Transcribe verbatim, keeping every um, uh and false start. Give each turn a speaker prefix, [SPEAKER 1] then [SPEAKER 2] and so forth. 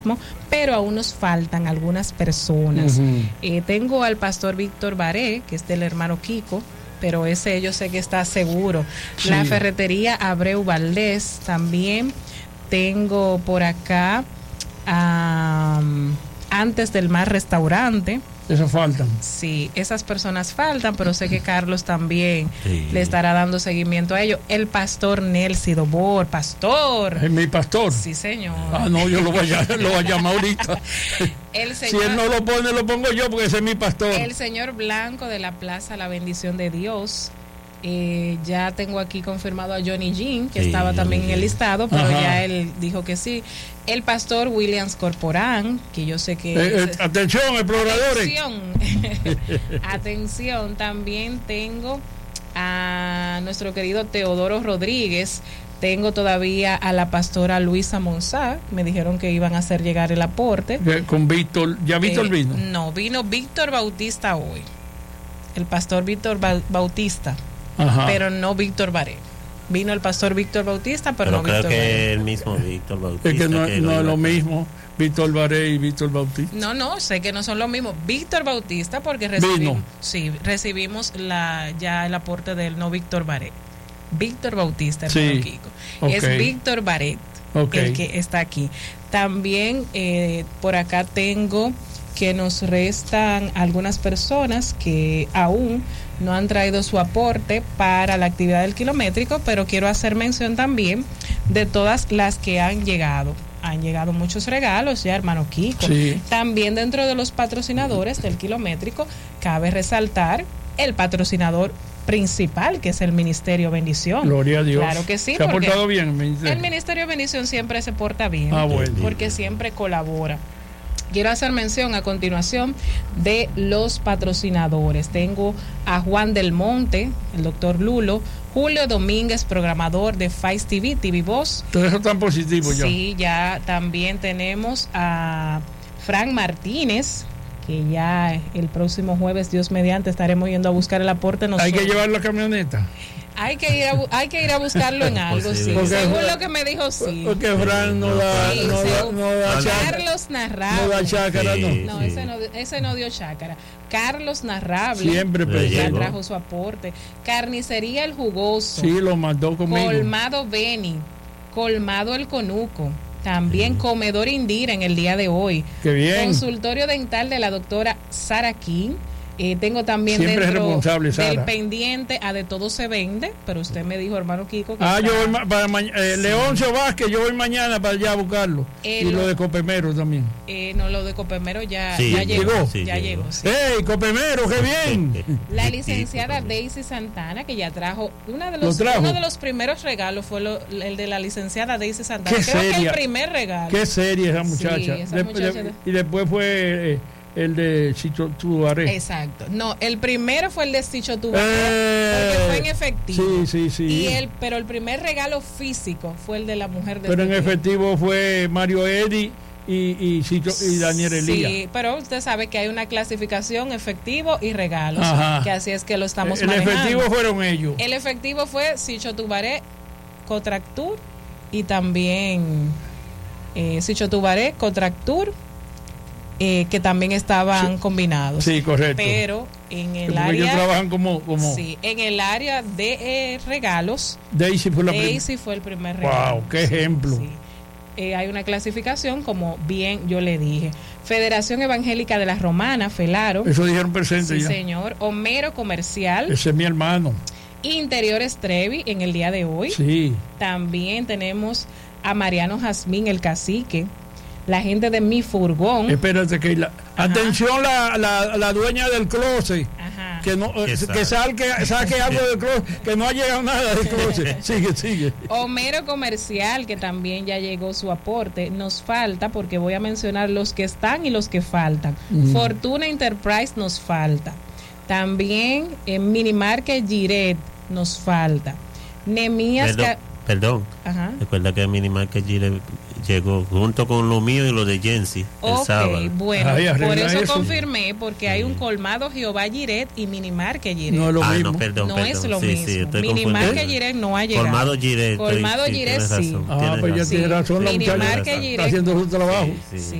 [SPEAKER 1] pero aún nos faltan algunas personas.
[SPEAKER 2] Uh-huh.
[SPEAKER 1] Eh, tengo al pastor Víctor Baré, que es del hermano Kiko, pero ese yo sé que está seguro. Sí. La ferretería Abreu Valdés también. Tengo por acá um, Antes del Mar Restaurante.
[SPEAKER 2] Eso faltan.
[SPEAKER 1] Sí, esas personas faltan, pero sé que Carlos también sí. le estará dando seguimiento a ello. El pastor Nelsi Dobor, pastor.
[SPEAKER 2] ¿Es mi pastor?
[SPEAKER 1] Sí, señor.
[SPEAKER 2] Ah, no, yo lo voy a, lo voy a llamar ahorita.
[SPEAKER 1] El señor,
[SPEAKER 2] si él no lo pone, lo pongo yo, porque ese es mi pastor.
[SPEAKER 1] El señor Blanco de la Plaza La Bendición de Dios. Eh, ya tengo aquí confirmado a Johnny Jean, que sí, estaba también en el listado, pero Ajá. ya él dijo que sí. El pastor Williams Corporán, que yo sé que...
[SPEAKER 2] Eh, eh, atención, exploradores.
[SPEAKER 1] Atención. Atención, también tengo a nuestro querido Teodoro Rodríguez. Tengo todavía a la pastora Luisa Monzá. Me dijeron que iban a hacer llegar el aporte.
[SPEAKER 2] Con Víctor, ¿ya Víctor eh, vino?
[SPEAKER 1] No, vino Víctor Bautista hoy. El pastor Víctor ba- Bautista. Ajá. Pero no Víctor Baré. Vino el pastor Víctor Bautista, pero, pero no
[SPEAKER 3] creo
[SPEAKER 1] Víctor
[SPEAKER 3] que
[SPEAKER 1] Baré.
[SPEAKER 3] el mismo Víctor Bautista.
[SPEAKER 2] Es que no,
[SPEAKER 3] que
[SPEAKER 2] no es lo mismo Víctor Baré y Víctor Bautista.
[SPEAKER 1] No, no, sé que no son lo mismo. Víctor Bautista, porque recibimos, sí, recibimos la, ya el aporte del no Víctor Baré. Víctor Bautista, hermano sí. Kiko. Okay. Es Víctor Baré okay. el que está aquí. También eh, por acá tengo que nos restan algunas personas que aún no han traído su aporte para la actividad del kilométrico, pero quiero hacer mención también de todas las que han llegado. Han llegado muchos regalos ya, hermano Kiko. Sí. También dentro de los patrocinadores del kilométrico, cabe resaltar el patrocinador principal, que es el Ministerio Bendición.
[SPEAKER 2] Gloria a Dios.
[SPEAKER 1] Claro que sí.
[SPEAKER 2] ¿Se ha portado bien el Ministerio?
[SPEAKER 1] El Ministerio Bendición siempre se porta bien,
[SPEAKER 2] ah, bueno.
[SPEAKER 1] porque siempre colabora. Quiero hacer mención a continuación de los patrocinadores. Tengo a Juan del Monte, el doctor Lulo, Julio Domínguez, programador de Fais T V, T V Voz.
[SPEAKER 2] Todo eso tan positivo ya.
[SPEAKER 1] Sí, ya también tenemos a Frank Martínez, que ya el próximo jueves, Dios mediante, estaremos yendo a buscar el aporte nosotros.
[SPEAKER 2] Hay que llevar la camioneta.
[SPEAKER 1] Hay que ir a, hay que ir a buscarlo en algo, sí. Porque según Fran, lo que me dijo, sí.
[SPEAKER 2] Porque Fran no da, sí, no, da, no da
[SPEAKER 1] Carlos Narrable.
[SPEAKER 2] No da chácara,
[SPEAKER 3] sí,
[SPEAKER 2] no.
[SPEAKER 1] No,
[SPEAKER 3] sí.
[SPEAKER 1] ese no, ese no dio chácara. Carlos Narrable.
[SPEAKER 2] Siempre
[SPEAKER 1] ya trajo su aporte. Carnicería El Jugoso.
[SPEAKER 2] Sí, lo mandó conmigo.
[SPEAKER 1] Colmado Beni. Colmado El Conuco. También sí. Comedor Indira en el día de hoy.
[SPEAKER 2] Qué bien.
[SPEAKER 1] Consultorio dental de la doctora Sara King. Eh, tengo también
[SPEAKER 2] siempre
[SPEAKER 1] dentro
[SPEAKER 2] es responsable, Sara.
[SPEAKER 1] Del pendiente a De Todo Se Vende, pero usted me dijo, hermano Kiko, que
[SPEAKER 2] ah
[SPEAKER 1] está...
[SPEAKER 2] yo voy ma- para ma- eh, sí. Leoncio Vázquez, yo voy mañana para allá a buscarlo.
[SPEAKER 1] Eh,
[SPEAKER 2] y lo, lo de Copemero también.
[SPEAKER 1] Eh, no, lo de Copemero ya,
[SPEAKER 3] sí,
[SPEAKER 1] ya llegó, llegó.
[SPEAKER 3] Sí,
[SPEAKER 1] ya
[SPEAKER 3] llegó.
[SPEAKER 1] llegó sí.
[SPEAKER 2] ¡Ey, Copemero, qué bien!
[SPEAKER 1] La licenciada Daisy Santana, que ya trajo, una de los, uno de los primeros regalos fue lo, el de la licenciada Daisy Santana.
[SPEAKER 2] Qué
[SPEAKER 1] Creo
[SPEAKER 2] seria.
[SPEAKER 1] que el primer regalo.
[SPEAKER 2] Qué seria esa muchacha.
[SPEAKER 1] Sí, esa
[SPEAKER 2] de,
[SPEAKER 1] muchacha
[SPEAKER 2] de,
[SPEAKER 1] de...
[SPEAKER 2] Y después fue... Eh, el de Chicho Tubaré.
[SPEAKER 1] Exacto. No, el primero fue el de Chicho Tubaré,
[SPEAKER 2] eh,
[SPEAKER 1] porque fue en efectivo.
[SPEAKER 2] Sí, sí, sí.
[SPEAKER 1] Y el, pero el primer regalo físico fue el de la mujer de
[SPEAKER 2] Pero
[SPEAKER 1] este
[SPEAKER 2] en efectivo fue Mario Eddy y, y, Chicho, y Daniel Elías.
[SPEAKER 1] Sí, pero usted sabe que hay una clasificación efectivo y regalos.
[SPEAKER 2] Ajá.
[SPEAKER 1] Que así es que lo estamos
[SPEAKER 2] el
[SPEAKER 1] manejando.
[SPEAKER 2] El efectivo fueron ellos.
[SPEAKER 1] El efectivo fue Chicho Tubaré, Cotractur y también eh, Chicho Tubaré, Cotractur. Eh, que también estaban sí. combinados.
[SPEAKER 2] Sí, correcto.
[SPEAKER 1] Pero en el
[SPEAKER 2] Porque
[SPEAKER 1] área...
[SPEAKER 2] ellos trabajan como... como
[SPEAKER 1] sí, en el área de eh, regalos,
[SPEAKER 2] Daisy fue, la
[SPEAKER 1] Daisy fue el primer regalo.
[SPEAKER 2] ¡Wow! ¡Qué sí, ejemplo! Sí.
[SPEAKER 1] Eh, hay una clasificación, como bien yo le dije. Federación Evangélica de la Romana, Felaro.
[SPEAKER 2] Eso dijeron presente
[SPEAKER 1] sí,
[SPEAKER 2] ya.
[SPEAKER 1] señor. Homero Comercial.
[SPEAKER 2] Ese es mi hermano.
[SPEAKER 1] Interiores Trevi en el día de hoy.
[SPEAKER 2] Sí.
[SPEAKER 1] También tenemos a Mariano Jazmín, el cacique. La gente de Mi Furgón.
[SPEAKER 2] Espérate que la, atención la, la, la dueña del closet. Ajá. Que no que, que saque, saque algo del closet, que no ha llegado nada del closet. Sigue, sigue.
[SPEAKER 1] Homero Comercial, que también ya llegó su aporte. Nos falta, porque voy a mencionar los que están y los que faltan. Mm. Fortuna Enterprise nos falta. También en Minimarket Giret nos falta. Nemías
[SPEAKER 3] Perdón,
[SPEAKER 1] Ca-
[SPEAKER 3] perdón.
[SPEAKER 1] Ajá.
[SPEAKER 3] Recuerda que Minimarket Giret llegó junto con lo mío y lo de Jensi el
[SPEAKER 1] okay,
[SPEAKER 3] sábado.
[SPEAKER 1] Bueno, Ay, por eso, eso confirmé, porque sí. hay un colmado Jehová Jireh y Minimarket Jireh.
[SPEAKER 2] No es lo
[SPEAKER 3] ah,
[SPEAKER 2] mismo.
[SPEAKER 3] No, perdón,
[SPEAKER 1] no
[SPEAKER 3] perdón.
[SPEAKER 1] es lo
[SPEAKER 3] sí,
[SPEAKER 1] mismo.
[SPEAKER 3] Sí,
[SPEAKER 1] Minimarket Jireh no ha llegado.
[SPEAKER 3] Colmado Jireh.
[SPEAKER 1] Colmado Jireh sí.
[SPEAKER 2] Ah, pues ya tiene razón, la muchacha está haciendo su trabajo.
[SPEAKER 3] Sí, sí.